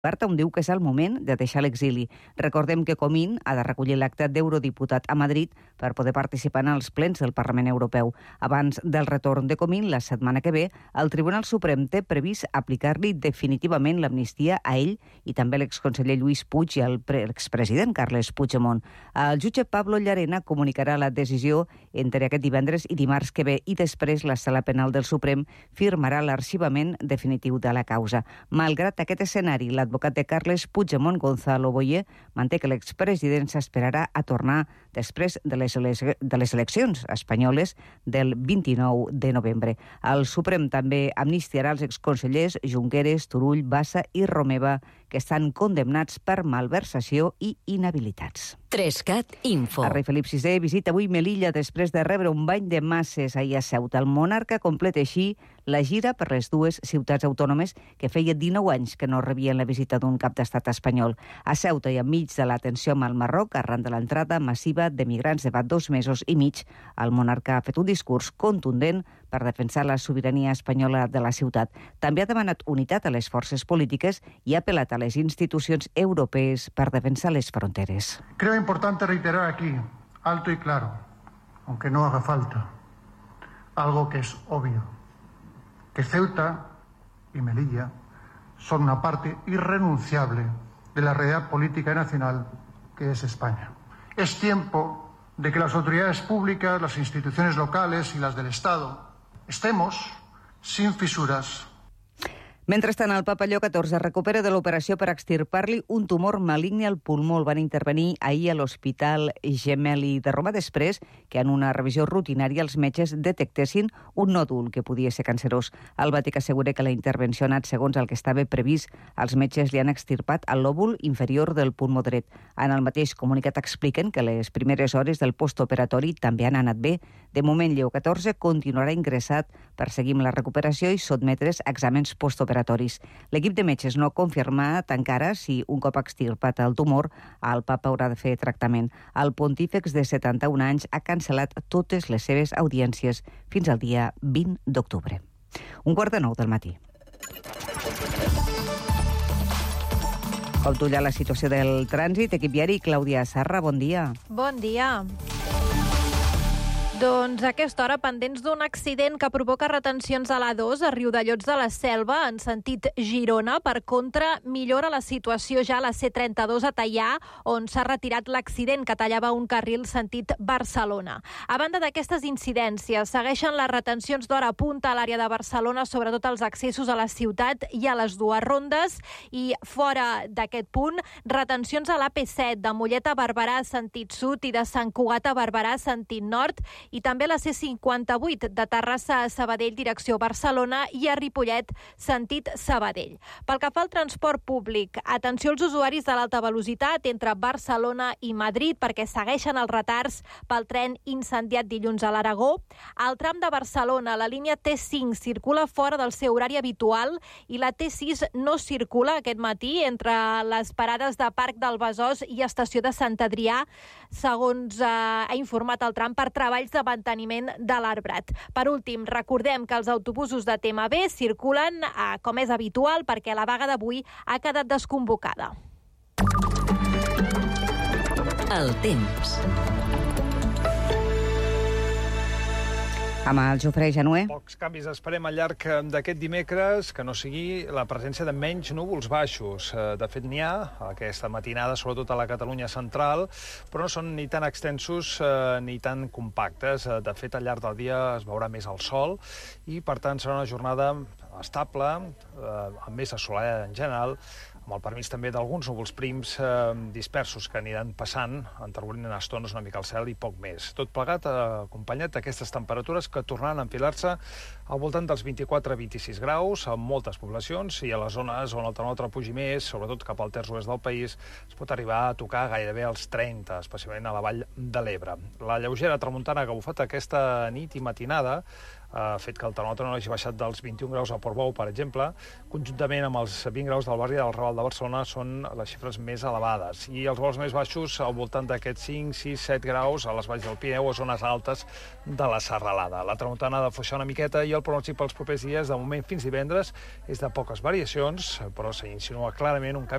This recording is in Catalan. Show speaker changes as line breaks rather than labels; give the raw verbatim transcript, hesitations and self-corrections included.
on diu que és el moment de deixar l'exili. Recordem que Comín ha de recollir l'acte d'eurodiputat a Madrid per poder participar en els plens del Parlament Europeu. Abans del retorn de Comín, la setmana que ve, el Tribunal Suprem té previst aplicar-li definitivament l'amnistia a ell i també l'exconseller Lluís Puig i al expresident Carles Puigdemont. El jutge Pablo Llarena comunicarà la decisió entre aquest divendres i dimarts que ve i després la Sala Penal del Suprem firmarà l'arxivament definitiu de la causa. Malgrat aquest escenari, l'advocat de Carles Puigdemont, Gonzalo Boyer, manté que l'expresident s'esperarà a tornar després de les, de les eleccions espanyoles del vint-i-nou de novembre. El Suprem també amnistiarà els exconsellers Junqueras, Turull, Bassa i Romeva, que estan condemnats per malversació i inhabilitats.
Trescat Info.
El rei Felip sisè visita avui Melilla després de rebre un bany de masses ahir a Ceuta. El monarca completa així la gira per les dues ciutats autònomes que feia dinou anys que no rebien la visita d'un cap d'estat espanyol. A Ceuta i enmig de la tensió amb el Marroc, arran de l'entrada massiva de migrants de fa dos mesos i mig, el monarca ha fet un discurs contundent per defensar la sobirania espanyola de la ciutat. També ha demanat unitat a les forces polítiques i ha apel·lat a les institucions europees per defensar les fronteres.
Creo importante reiterar aquí, alto y claro, aunque no haga falta, algo que es obvio, que Ceuta y Melilla son una parte irrenunciable de la realidad política nacional que es España. Es tiempo de que las autoridades públicas, las instituciones locales y las del Estado estemos sin fisuras.
Mentrestant, el papa Lleó catorze recupera de l'operació per extirpar-li un tumor maligne al pulmó. El van intervenir ahir a l'Hospital Gemelli de Roma després que en una revisió rutinària els metges detectessin un nòdul que podia ser cancerós. El Vaticà assegura que la intervenció ha anat segons el que estava previst. Els metges li han extirpat el lòbul inferior del pulmó dret. En el mateix comunicat expliquen que les primeres hores del postoperatori també han anat bé. De moment, Lleó catorze continuarà ingressat per seguir amb la recuperació i sotmetre's a exàmens postoperatoris. L'equip de metges no ha confirmat encara si, un cop extirpat el tumor, el papa haurà de fer tractament. El pontífex de setanta-un anys ha cancel·lat totes les seves audiències fins al dia vint d'octubre. Un quart de nou del matí. Com tu ja la situació del trànsit, equip viari, Clàudia Sarra, bon dia.
Bon dia. Doncs a aquesta hora pendents d'un accident que provoca retencions a l'A dos a Riudellots de la Selva en sentit Girona. Per contra, millora la situació ja a la C trenta-dos a Teià, on s'ha retirat l'accident que tallava un carril sentit Barcelona. A banda d'aquestes incidències, segueixen les retencions d'hora punta a l'àrea de Barcelona, sobretot als accessos a la ciutat i a les dues rondes, i fora d'aquest punt, retencions a l'A P set de Mollet a Barberà sentit sud i de Sant Cugat a Barberà sentit nord, i també la C cinquanta-vuit de Terrassa a Sabadell direcció Barcelona i a Ripollet sentit Sabadell. Pel que fa al transport públic, atenció als usuaris de l'alta velocitat entre Barcelona i Madrid perquè segueixen els retards pel tren incendiat dilluns a l'Aragó. Al tram de Barcelona, la línia T cinc circula fora del seu horari habitual i la T sis no circula aquest matí entre les parades de Parc del Besòs i estació de Sant Adrià, segons eh, ha informat el tram per treballs de manteniment de l'arbrat. Per últim, recordem que els autobusos de T M B circulen eh, com és habitual perquè la vaga d'avui ha quedat desconvocada.
El temps.
Amb el Jofre Januer.
Pocs canvis esperem al llarg d'aquest dimecres, que no sigui la presència de menys núvols baixos. De fet, n'hi ha aquesta matinada, sobretot a la Catalunya central, però no són ni tan extensos ni tan compactes. De fet, al llarg del dia es veurà més el sol i, per tant, serà una jornada estable, amb més assolellada en general, amb el permís també d'alguns núvols prims eh, dispersos que aniran passant, enterbolint en estones una mica al cel i poc més. Tot plegat eh, acompanyat d'aquestes temperatures que tornaran a enfilar-se al voltant dels vint-i-quatre a vint-i-sis graus en moltes poblacions, i a les zones on el termòmetre pugi més, sobretot cap al terç oest del país, es pot arribar a tocar gairebé als trenta, especialment a la vall de l'Ebre. La lleugera tramuntana que ha bufat aquesta nit i matinada ha fet que el termòmetre no hagi baixat dels vint-i-un graus a Portbou, per exemple. Conjuntament amb els vint graus del barri del Raval de Barcelona són les xifres més elevades. I els valors més baixos al voltant d'aquests cinc, sis, set graus a les valls del Pirineu o zones altes de la Serralada. La tramuntana ha d'afluixar una miqueta i el pronòstic pels propers dies, de moment fins divendres, és de poques variacions, però s'insinua clarament un canvi